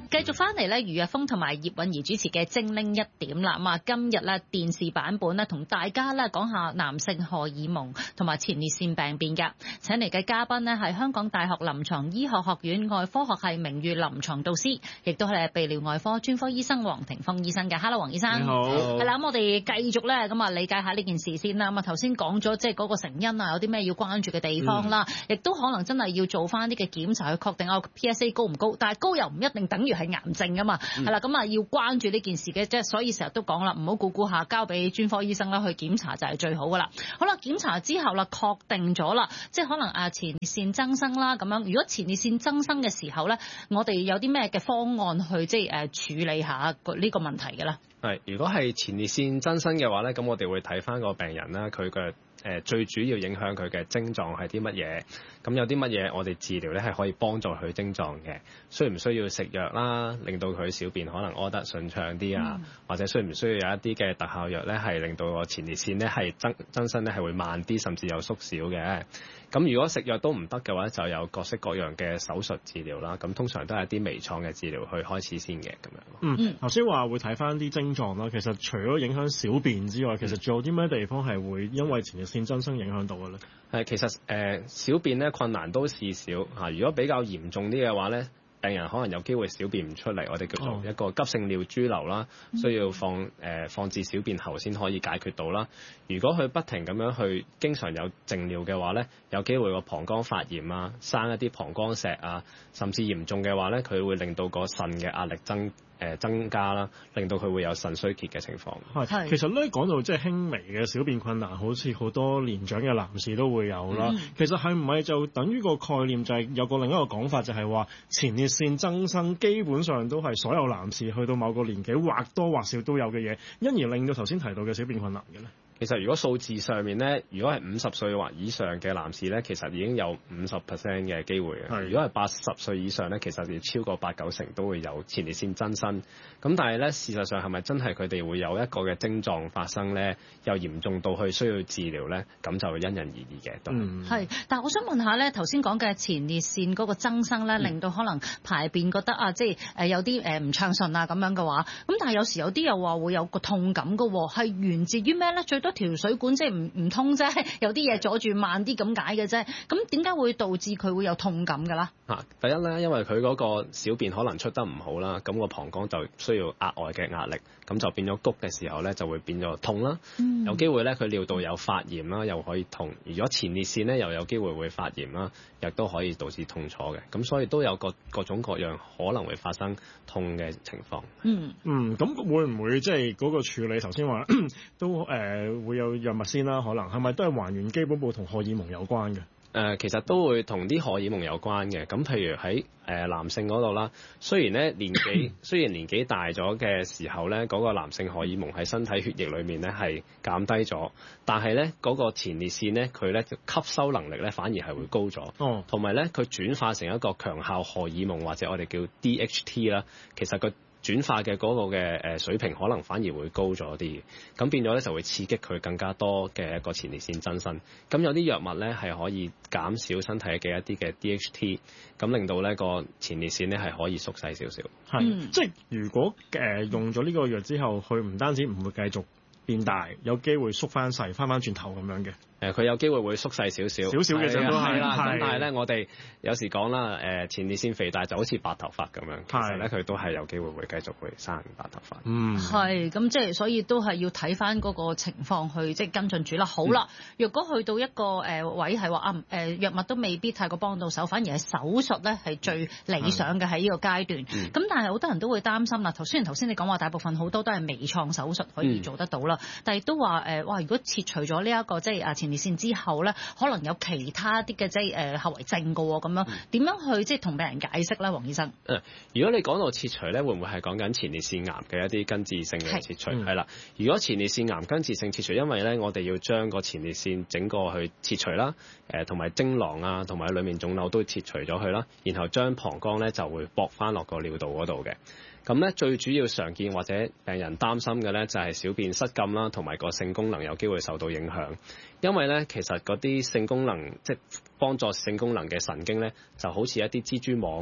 繼續翻嚟咧，余若峰同埋葉韻儀主持嘅精靈一點啦。咁啊，今日咧電視版本咧，同大家咧講下男性荷爾蒙同埋前列腺病變嘅。請嚟嘅嘉賓呢係香港大學臨床醫學學院外科學系名譽臨床導師，亦都係泌尿外科專科醫生黃庭鋒醫生嘅。Hello， 黃醫生。 你好。 係啦，咁我哋繼續咧咁啊理解下呢件事先啦。咁啊頭先講咗即係嗰個成因啊，有啲咩要關注嘅地方啦，亦都可能真係要做翻啲嘅檢查去確定我 PSA 高唔高，但係高又唔一定等於係癌症㗎嘛。係啦，咁啊要關注呢件事嘅，即係所以成日都講啦，唔好估下，交俾專科醫生啦去檢查就係最好噶啦。好啦，檢查之後啦，確定咗啦，即係可能前列腺增生啦咁樣。如果前列腺增生嘅時候咧，我哋有啲咩嘅方案去即係處理下呢個問題嘅咧？ 係，如果係前列腺增生嘅話咧，咁我哋會睇翻個病人啦，佢嘅最主要影響佢嘅症狀係啲乜嘢？咁有啲乜嘢我哋治療咧係可以幫助佢症狀嘅？需唔需要食藥啦，令到佢小便可能屙得順暢啲啊？或者需唔需要有一啲嘅特效藥咧，係令到個前列腺咧係增生咧係會慢啲，甚至有縮小嘅？咁如果食藥都唔得嘅話，就有各式各樣嘅手術治療啦。咁通常都係一啲微創嘅治療去開始先嘅咁樣。 頭先話會睇翻啲症狀啦。其實除咗影響小便之外，其實仲有啲咩地方係會因為前列腺增生影響到嘅咧？ 其實小便咧困難都事少嚇。如果比較嚴重啲嘅話咧，病人可能有機會小便唔出嚟，我哋叫做一個急性尿潴留啦，需要放置小便後先可以解決到啦。如果佢不停咁樣去經常有靜尿嘅話咧，有機會個膀胱發炎啊，生一啲膀胱石啊，甚至嚴重嘅話咧，佢會令到個腎嘅壓力增加啦，令到佢會有腎衰竭嘅情況。 其實咧講到即係輕微嘅小便困難，好似好多年長嘅男士都會有啦。其實係唔係就等於個概念就係有個另一個講法，就係話前列腺增生基本上都係所有男士去到某個年紀或多或少都有嘅嘢，因而令到頭先提到嘅小便困難嘅咧。 其實如果數字上面咧，如果係50歲或以上嘅男士咧，其實已經有50% 嘅機會嘅。如果係80歲以上咧，其實要超過8-9成都會有前列腺增生。咁但係咧，事實上係咪真係佢哋會有一個嘅症狀發生咧？又嚴重到去需要治療咧？咁就因人而異嘅。 係，但係我想問下咧，頭先講嘅前列腺嗰個增生咧，令到可能排便覺得即係有啲唔暢順啊咁樣嘅話，咁但係有時有啲又話會有個痛感嘅喎，係源自於咩咧？最多條水管即係唔通啫，有啲嘢阻住慢啲咁解嘅啫。咁點解會導致佢會有痛感㗎啦？ 第一咧，因為佢嗰個小便可能出得唔好啦，咁個膀胱就需要額外嘅壓力，咁就變咗谷嘅時候咧就會變咗痛啦。有機會咧佢尿道有發炎啦，又可以痛。如果前列腺咧又有機會會發炎啦，亦都可以導致痛楚嘅。咁所以都有各種各樣可能會發生痛嘅情況。 咁會唔會即係嗰個處理頭先話都會有藥物先啦？可能係咪都係還原基本步同荷爾蒙有關嘅？ 其實都會同啲荷爾蒙有關嘅。咁譬如喺男性嗰度啦，雖然年紀大咗嘅時候咧，嗰個男性荷爾蒙喺身體血液裏面咧係減低咗，但係咧嗰個前列腺咧佢咧吸收能力咧反而係會高咗。同埋咧佢轉化成一個強效荷爾蒙或者我哋叫 DHT 啦，其實個轉化嘅嗰個嘅水平可能反而會高咗啲，咁變咗咧就會刺激佢更加多嘅一個前列腺增生。咁有啲藥物咧係可以減少身體嘅一啲嘅 DHT， 咁令到咧個前列腺咧係可以縮細少少。 即係如果用咗呢個藥之後，佢唔單止唔會繼續變大，有機會縮翻細，翻轉頭咁樣嘅。 佢有機會會縮細少少嘅啫，都係啦。咁但係咧，我哋有時講啦，前列腺肥大就好似白頭髮咁樣，其實咧佢都係有機會會繼續會生白頭髮。 係咁，即係所以都係要睇翻嗰個情況去即係跟進住啦。好啦，若果去到一個位係話藥物都未必太過幫到手，反而係手術咧係最理想嘅喺呢個階段。咁但係好多人都會擔心啦。雖然頭先你講話大部分好多都係微創手術可以做得到啦，但係都話如果切除咗呢一個即係前列腺之後咧，可能有其他啲嘅即係後遺症㗎喎，咁樣點樣去即係同病人解釋咧，黃醫生？ 如果你講到切除咧，會唔會係講緊前列腺癌嘅一啲根治性嘅切除？係啦，如果前列腺癌根治性切除，因為咧我哋要將個前列腺整個去切除啦，同埋精囊啊，同埋裡面腫瘤都切除咗佢啦，然後將膀胱咧就會駁翻落個尿道嗰度嘅。咁咧最主要常見或者病人擔心嘅咧就係小便失禁啦，同埋個性功能有機會受到影響。因為咧其實嗰啲性功能即係幫助性功能嘅神經咧，就好似一啲蜘蛛網，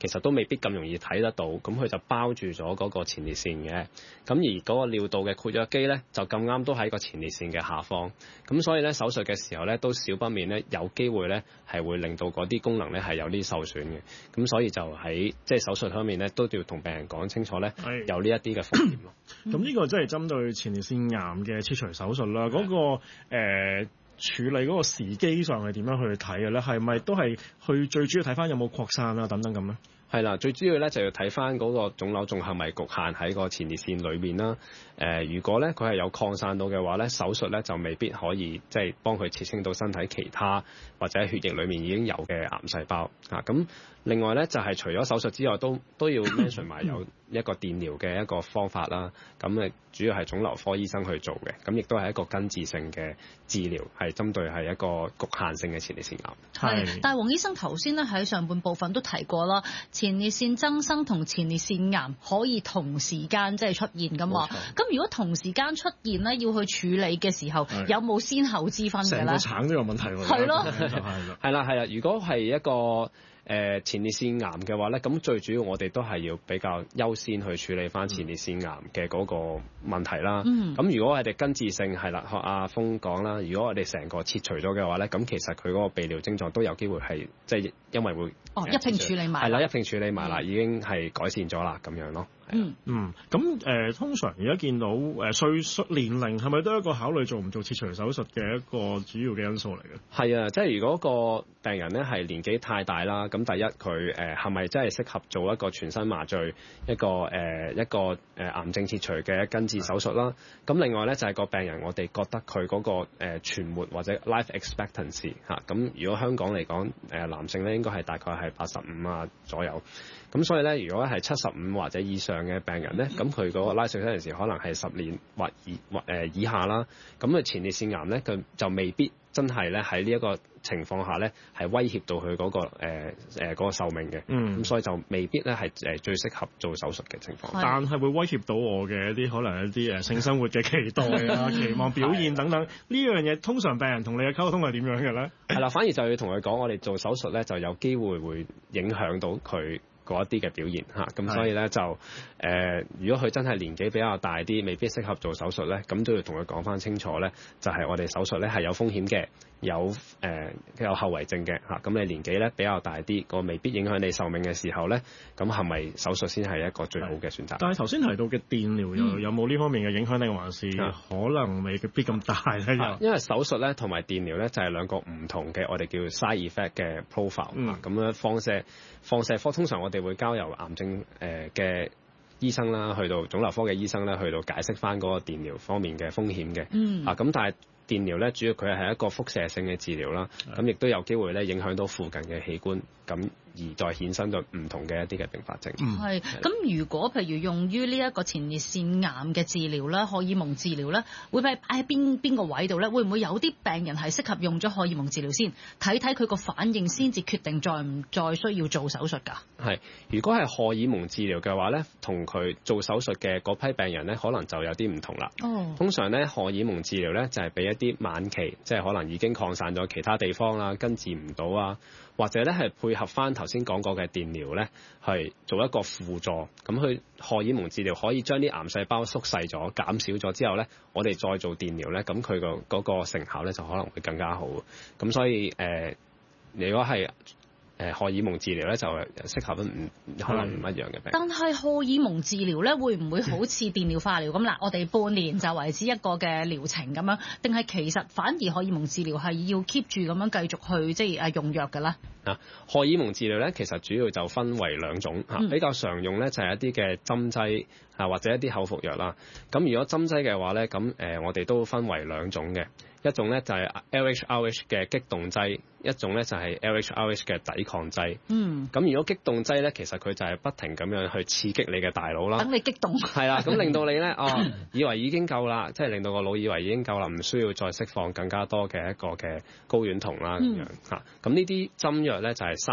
其實都未必咁容易睇得到，咁佢就包住咗嗰個前列腺嘅。咁而嗰個尿道嘅括約肌咧，就咁啱都喺個前列腺嘅下方。咁所以咧手術嘅時候咧，都少不免咧有機會咧係會令到嗰啲功能咧係有啲受損嘅。咁所以就喺即係手術方面咧，都要同病人講清楚咧，有呢一啲嘅風險咯。 咁呢個即係針對前列腺癌嘅切除手術啦，嗰個處理嗰個時機上係點樣去睇嘅咧？係咪都係去最主要睇翻有冇擴散啊等等咁咧？ 係啦，最主要咧就要睇翻嗰個腫瘤仲係咪局限喺個前列腺裏面啦。如果咧佢係有擴散到嘅話咧，手術咧就未必可以即係幫佢切清到身體其他或者血液裏面已經有嘅癌細胞啊。咁另外咧就係除咗手術之外，都要 mention 埋有一個電療嘅一個方法啦。咁主要係腫瘤科醫生去做嘅，咁亦都係一個根治性嘅治療，係針對係一個局限性嘅前列腺癌。 係，但係黃醫生頭先咧喺上半部分都提過啦，前列腺增生同前列腺癌可以同時間即係出現㗎嘛。咁如果同時間出現咧，要去處理嘅時候，有冇先後之分嘅咧？ 成個橙都有問題喎。 係咯， 係啦。如果係一個前列腺癌嘅話咧，咁最主要我哋都係要比較優先去處理翻前列腺癌嘅嗰個問題啦。咁如果我哋根治性係啦，學阿峰講啦，如果我哋成個切除咗嘅話咧，咁其實佢嗰個泌尿症狀都有機會係即係因為會一併處理埋。 係啦，一併處理埋啦，已經係改善咗啦咁樣咯。 咁通常而家見到歲數年齡係咪都係一個考慮做唔做切除手術嘅一個主要嘅因素嚟嘅？係啊，即係如果個病人咧係年紀太大啦，咁第一佢係咪真係適合做一個全身麻醉一個癌症切除嘅根治手術啦？咁另外咧就係個病人，我哋覺得佢嗰個存活或者 life expectancy 嚇，咁如果香港嚟講男性咧應該係大概係85啊左右。咁所以咧，如果係75或者以上嘅病人咧，咁佢嗰個拉碎嗰陣時可能係10年或以下啦。咁佢前列腺癌咧，佢就未必真係咧喺呢一個情況下咧，係威脅到佢嗰個壽命嘅。咁所以就未必咧係最適合做手術嘅情況。但係會威脅到我嘅一啲可能一啲性生活嘅期待啊、期望表現等等呢樣嘢，通常病人同你嘅溝通係點樣嘅咧？係啦，反而就要同佢講，我哋做手術咧就有機會會影響到佢嗰一啲嘅表現嚇，咁所以咧就如果佢真係年紀比較大啲，未必適合做手術咧，咁都要同佢講翻清楚咧，就係我哋手術咧係有風險嘅，有後遺症嘅嚇，咁你年紀咧比較大啲，個未必影響你壽命嘅時候咧，咁係咪手術先係一個最好嘅選擇？但係頭先提到嘅電療有冇呢方面嘅影響定還是可能未必咁大咧？因為手術咧同埋電療咧就係兩個唔同嘅我哋叫 side effect 嘅 profile 咁樣放射科通常我哋會交由癌症嘅醫生啦，去到腫瘤科嘅醫生咧，去到解釋翻嗰個電療方面嘅風險嘅。咁但係電療咧，主要佢係一個輻射性嘅治療啦，咁亦都有機會咧影響到附近嘅器官，咁而再衍生咗唔同嘅一啲嘅併發症。 係咁，如果譬如用於呢一個前列腺癌嘅治療咧，荷爾蒙治療咧，會擺喺邊個位度咧？會唔會有啲病人係適合用咗荷爾蒙治療先，睇睇佢個反應先至決定再唔再需要做手術㗎？係，如果係荷爾蒙治療嘅話咧，同佢做手術嘅嗰批病人咧，可能就有啲唔同啦。通常咧荷爾蒙治療咧就係俾一啲晚期，即係可能已經擴散咗其他地方啦，根治唔到啊，或者咧係配合翻頭先講過嘅電療咧，係做一個輔助。咁佢荷爾蒙治療可以將啲癌細胞縮細咗、減少咗之後咧，我哋再做電療咧，咁佢嗰個成效咧就可能會更加好。咁所以如果係荷爾蒙治療咧，就適合可能唔一樣嘅病。但係荷爾蒙治療咧，會唔會好似電療化療咁嗱？我哋半年就為之一個嘅療程咁樣，定係其實反而荷爾蒙治療係要 keep 住咁樣繼續去即係用藥嘅咧？荷爾蒙治療咧，其實主要就分為兩種比較常用咧就係一啲嘅針劑或者一啲口服藥啦。咁如果針劑嘅話咧，咁我哋都分為兩種嘅。一種咧就係 LHRH 嘅激動劑，一種咧就係 LHRH 嘅抵抗劑。咁如果激動劑咧，其實佢就係不停咁樣去刺激你嘅大腦啦，等你激動。係啦，咁令到你咧以為已經夠啦，即係令到個腦以為已經夠啦，唔需要再釋放更加多嘅一個嘅睾丸酮啦咁樣嚇。咁呢啲針藥咧就係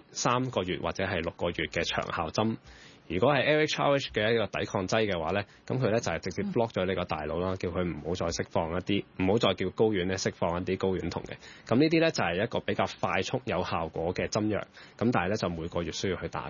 3個月或者係6個月嘅長效針。如果係 LHRH 嘅一個抵抗劑嘅話咧，咁佢咧就係直接 block 咗你個大腦啦，叫佢唔好再釋放一啲，唔好再叫睾丸咧釋放一啲睾丸酮嘅。咁呢啲咧就係一個比較快速有效果嘅針藥，咁但係咧就每個月需要去打嘅。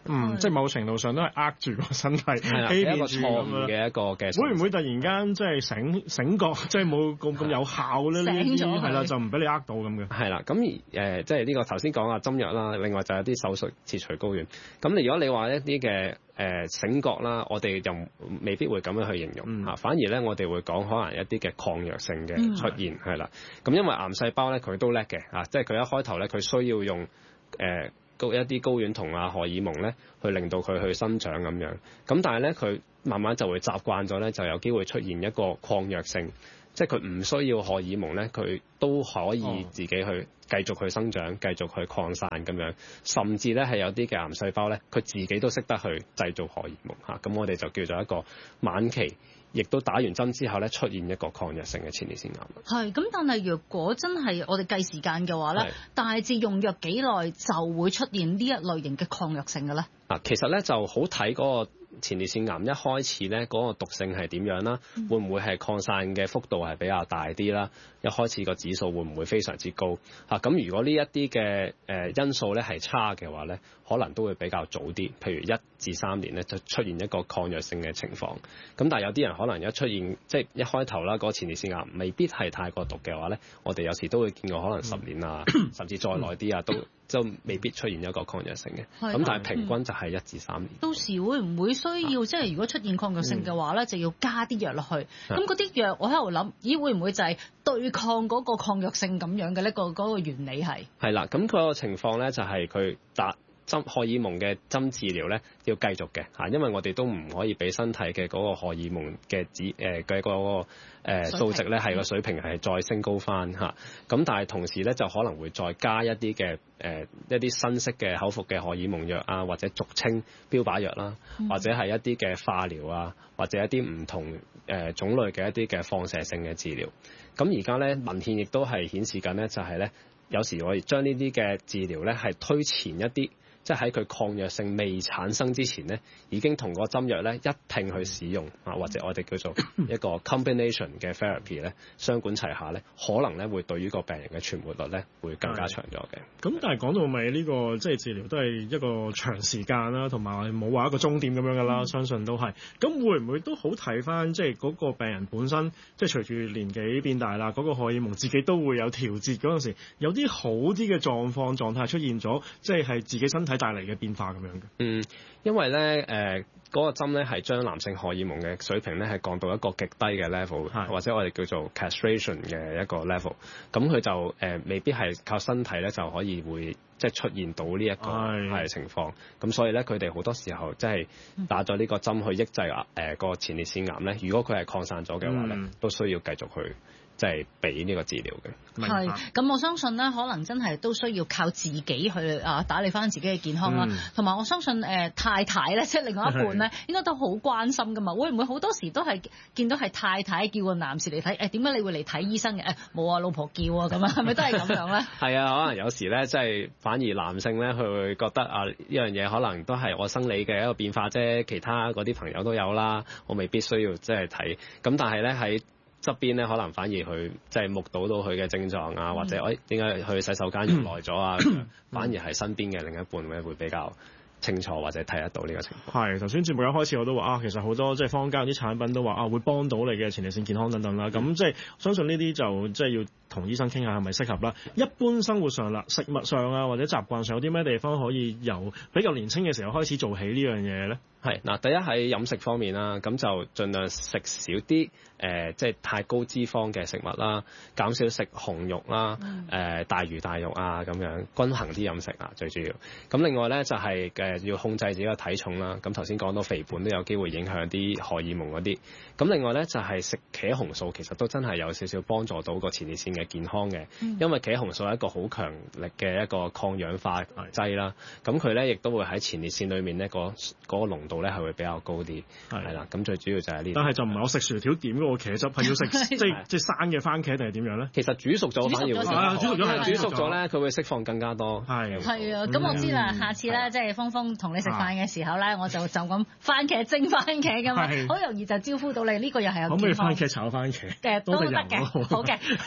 即係某程度上都係呃住個身體，欺騙住咁樣嘅一個嘅。 會唔會突然間即係醒覺，即係冇咁有效咧？呢啲係啦，就唔俾你呃到咁嘅。 係啦，咁即係呢個頭先講啊針藥啦，另外就有啲手術切除睾丸。咁如果你話一啲嘅醒覺啦，我哋就未必會咁樣去形容嚇，反而咧我哋會講可能一啲嘅抗藥性嘅出現係啦。咁因為癌細胞咧佢都叻嘅嚇，即係佢一開頭咧佢需要用一啲睾丸同荷爾蒙咧去令到佢去生長咁樣。咁但係咧佢慢慢就會習慣咗咧，就有機會出現一個抗藥性。即係佢唔需要荷爾蒙咧，佢都可以自己去繼續去生長、繼續去擴散咁樣，甚至咧係有啲嘅癌細胞咧，佢自己都識得去製造荷爾蒙嚇。咁我哋就叫做一個晚期，亦都打完針之後咧出現一個抗藥性嘅前列腺癌。 係咁，但係若果真係我哋計時間嘅話咧，大致用藥幾耐就會出現呢一類型嘅抗藥性嘅咧？ 其實咧就好睇嗰個前列腺癌一開始咧嗰個毒性係點樣啦，會唔會係擴散嘅幅度係比較大啲啦？一開始個指數會唔會非常之高？咁如果呢一啲嘅因素咧係差嘅話咧，可能都會比較早啲，譬如1至3年咧就出現一個抗藥性嘅情況。咁但係有啲人可能一出現即係一開頭啦，嗰個前列腺癌未必係太過毒嘅話咧，我哋有時都會見過可能10年啊，甚至再耐啲啊，都未必出現一個抗藥性嘅。咁但係平均就係1至3年。 到時會唔會需要即係如果出現抗藥性嘅話咧，就要加啲藥落去？咁嗰啲藥我喺度諗，咦會唔會就係對抗嗰個抗藥性咁樣嘅呢？嗰個原理係啦， 咁佢個情況咧就係佢打荷爾蒙嘅針治療咧要繼續嘅嚇，因為我哋都唔可以俾身體嘅嗰個荷爾蒙嘅嗰個數值咧係個水平係再升高翻嚇。咁但係同時咧就可能會再加一啲嘅一啲新式嘅口服嘅荷爾蒙藥啊，或者俗稱標靶藥啦，或者係一啲嘅化療啊，或者一啲唔同種類嘅一啲嘅放射性嘅治療。咁而家咧文獻亦都係顯示緊咧，就係咧有時我哋將呢啲嘅治療咧係推前一啲。即係喺佢抗藥性未產生之前咧，已經同個針藥咧一併去使用啊，或者我哋叫做一個 combination 嘅 therapy 咧，雙管齊下咧，可能咧會對於個病人嘅存活率咧會更加長咗嘅。 咁但係講到尾呢個即係治療都係一個長時間啦，同埋冇話一個終點咁樣㗎啦，相信都係。咁會唔會都好睇翻即係嗰個病人本身，即係隨住年紀變大啦，嗰個荷爾蒙自己都會有調節嗰陣時，有啲好啲嘅狀態出現咗，即係自己身體帶嚟嘅變化咁樣嘅。 因為咧嗰個針咧係將男性荷爾蒙嘅水平咧係降到一個極低嘅 level，或者我哋叫做 castration 嘅一個 level。咁佢就未必係靠身體咧就可以會即係出現到呢一個係情況。咁所以咧佢哋好多時候即係打咗呢個針去抑制個前列腺癌咧，如果佢係擴散咗嘅話咧，都需要繼續去即係俾呢個治療嘅。 係，咁我相信咧，可能真係都需要靠自己去打理翻自己嘅健康啦。同埋我相信太太咧，即係另外一半咧，應該都好關心噶嘛。會唔會好多時都係見到係太太叫個男士嚟睇？點解你會嚟睇醫生嘅？冇啊，老婆叫啊咁啊，係咪都係咁樣咧？ 係啊，可能有時咧，即係反而男性咧，佢會覺得呢樣嘢可能都係我生理嘅一個變化啫，其他嗰啲朋友都有啦，我未必需要即係睇。咁但係咧喺側邊咧，可能反而佢即係目睹到佢嘅症狀啊，或者點解去洗手間用耐咗啊，反而係身邊嘅另一半咧會比較清楚或者睇得到呢個情況。 係頭先節目一開始我都話其實好多即係坊間啲產品都話會幫到你嘅前列腺健康等等啦。咁即係相信呢啲就即係要同醫生傾下係咪適合啦。一般生活上啦，食物上啊或者習慣上有啲咩地方可以由比較年輕嘅時候開始做起呢樣嘢咧？ 係嗱，第一喺飲食方面啦，咁就盡量食少啲即係太高脂肪嘅食物啦，減少食紅肉啦，大魚大肉啊咁樣，均衡啲飲食啊最主要。咁另外咧就係要控制自己嘅體重啦。咁頭先講到肥胖都有機會影響啲荷爾蒙嗰啲。咁另外咧就係食茄紅素，其實都真係有少少幫助到個前列腺嘅健康嘅，因為茄紅素係一個好強力嘅一個抗氧化劑啦。咁佢咧亦都會喺前列腺裏面咧嗰個濃度咧係會比較高啲，係啦。咁最主要就係呢。 但係就唔係我食薯條點嗰個茄汁，係要食即係生嘅番茄定係點樣咧？ 其實煮熟咗反而會煮熟咗咧，佢會釋放更加多。 係啊，咁我知啦。下次咧即係峰峰同你食飯嘅時候咧，我就咁番茄蒸番茄㗎嘛，好容易就招呼到你。呢個又係有健康。 可唔可以番茄炒番茄？ 都得嘅，好嘅。咁加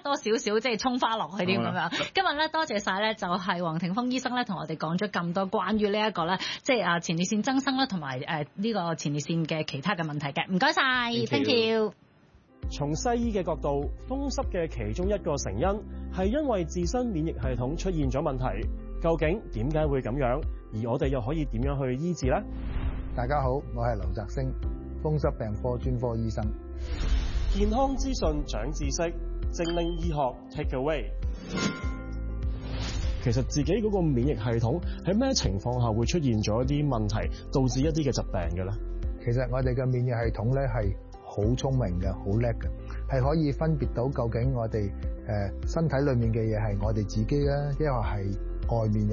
多少少即係葱花落去添咁樣。今日咧多謝晒咧，就係黃廷鋒醫生咧同我哋講咗咁多關於呢一個咧，即係前列腺增生啦，同埋呢個前列腺嘅其他嘅問題嘅。唔該晒 ，thank you。 從西醫嘅角度，風濕嘅其中一個成因係因為自身免疫系統出現咗問題。究竟點解會咁樣？而我哋又可以點樣去醫治呢？ 大家好，我係劉澤星，風濕病科專科醫生。 健康資訊長知識，精靈醫學 take away。其實自己嗰個免疫系統喺咩情況下會出現咗一啲問題，導致一啲嘅疾病嘅咧？ 其實我哋嘅免疫系統咧係好聰明嘅，好叻嘅，係可以分別到究竟我哋身體裏面嘅嘢係我哋自己咧，抑或係外面